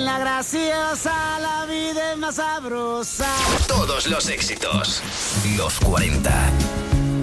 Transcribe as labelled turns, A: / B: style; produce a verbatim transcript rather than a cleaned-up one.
A: en la graciosa, la vida es más sabrosa.
B: Todos los éxitos. Los cuarenta.